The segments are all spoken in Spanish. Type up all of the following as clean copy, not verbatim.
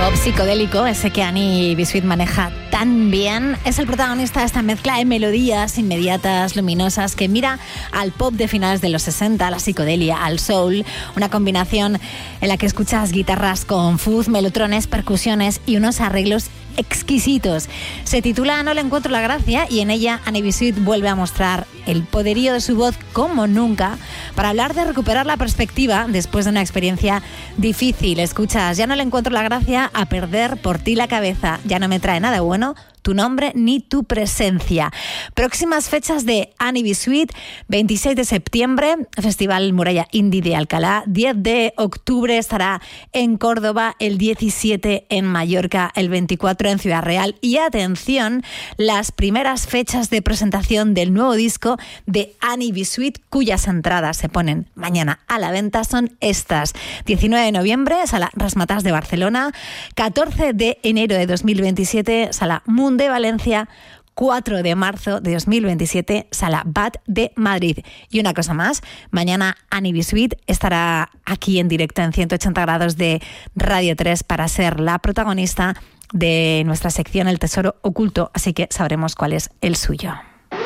pop psicodélico, ese que Annie Bisuit maneja tan bien, es el protagonista de esta mezcla de melodías inmediatas, luminosas, que mira al pop de finales de los 60, a la psicodelia, al soul, una combinación en la que escuchas guitarras con fuzz, melotrones, percusiones y unos arreglos exquisitos. Se titula No le encuentro la gracia y en ella Annie Bisuit vuelve a mostrar el poderío de su voz como nunca para hablar de recuperar la perspectiva después de una experiencia difícil. Escuchas, ya no le encuentro la gracia a perder por ti la cabeza, ya no me trae nada bueno tu nombre ni tu presencia. Próximas fechas de Annie Bisuit: 26 de septiembre, Festival Muralla Indie de Alcalá, 10 de octubre estará en Córdoba, el 17 en Mallorca, el 24 en Ciudad Real y atención, las primeras fechas de presentación del nuevo disco de Annie Bisuit, cuyas entradas se ponen mañana a la venta, son estas: 19 de noviembre, Sala Razzmatazz de Barcelona; 14 de enero de 2027, Sala Mundo de Valencia; 4 de marzo de 2027, Sala BAT de Madrid. Y una cosa más, mañana Annie Bisuit estará aquí en directo en 180 grados de Radio 3 para ser la protagonista de nuestra sección El Tesoro Oculto, así que sabremos cuál es el suyo.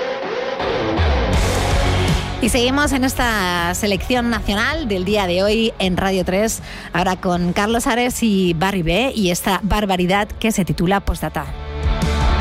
Y seguimos en esta selección nacional del día de hoy en Radio 3, ahora con Carlos Ares y Barry B y esta barbaridad que se titula Postdata.